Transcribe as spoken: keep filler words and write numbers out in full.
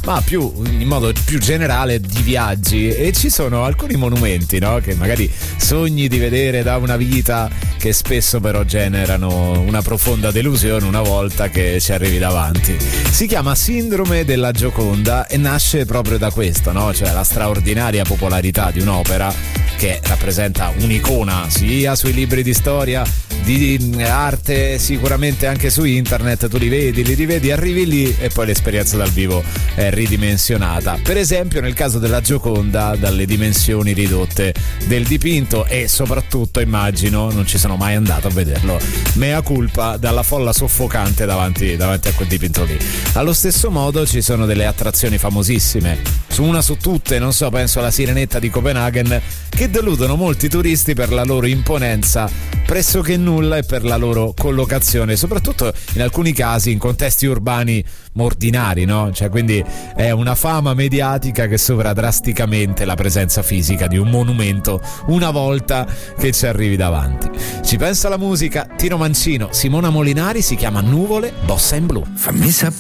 ma più in modo più generale di viaggi, e ci sono alcuni monumenti, no? Che magari sogni di vedere da una vita, che spesso però generano una profonda delusione una volta che ci arrivi davanti. Si chiama Sindrome della Gioconda e nasce proprio da questo, no? Cioè la straordinaria popolarità di un'opera che rappresenta un'icona sia sui libri di storia, di arte, sicuramente anche su internet. Tu li vedi, li rivedi, arrivi lì e poi l'esperienza dal vivo è ridimensionata. Per esempio nel caso della Gioconda, dalle dimensioni ridotte del dipinto, e soprattutto immagino, non ci sono mai andato a vederlo, mea culpa, dalla folla soffocante davanti, davanti a quel dipinto lì. Allo stesso modo ci sono delle attrazioni famosissime, su una su tutte, non so, penso alla Sirenetta di Copenaghen, che deludono molti turisti per la loro imponenza pressoché nulla e per la loro collocazione, soprattutto in alcuni casi in contesti urbani ordinari, no? Cioè, quindi è una fama mediatica che sovra drasticamente la presenza fisica di un monumento una volta che ci arrivi davanti. Ci pensa la musica, Tino Mancino, Simona Molinari, si chiama Nuvole, Bossa in Blu. Fammi sapere